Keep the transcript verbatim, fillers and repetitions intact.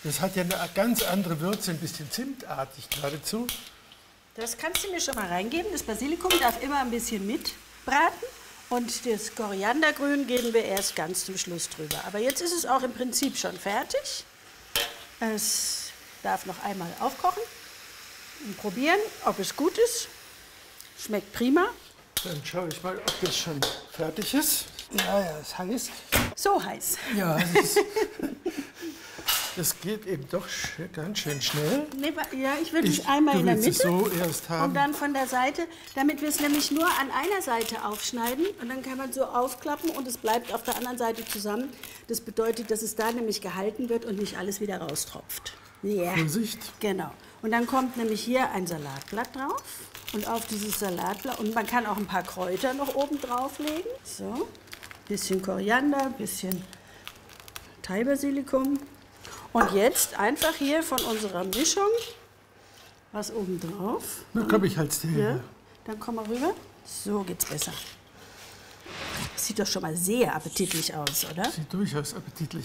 Das hat ja eine ganz andere Würze, ein bisschen zimtartig geradezu. Das kannst du mir schon mal reingeben. Das Basilikum darf immer ein bisschen mitbraten. Und das Koriandergrün geben wir erst ganz zum Schluss drüber. Aber jetzt ist es auch im Prinzip schon fertig. Es darf noch einmal aufkochen und probieren, ob es gut ist. Schmeckt prima. Dann schaue ich mal, ob das schon fertig ist. Ja, ja, es ist heiß. So heiß. Ja, es ist, das geht eben doch sch ganz schön schnell. Nee, ja, ich würde es Ich- einmal du in der willst es Mitte so erst haben. und dann von der Seite, damit wir es nämlich nur an einer Seite aufschneiden und dann kann man so aufklappen und es bleibt auf der anderen Seite zusammen. Das bedeutet, dass es da nämlich gehalten wird und nicht alles wieder raustropft. Ja. Vorsicht. Genau. Und dann kommt nämlich hier ein Salatblatt drauf und auf dieses Salatblatt und man kann auch ein paar Kräuter noch oben drauflegen. So, bisschen Koriander, bisschen Thai-Basilikum. Und jetzt einfach hier von unserer Mischung was oben drauf. Na komm, ich halt's dir Ja, her. dann komm mal rüber. So geht's besser. Das sieht doch schon mal sehr appetitlich aus, oder? Sieht durchaus appetitlich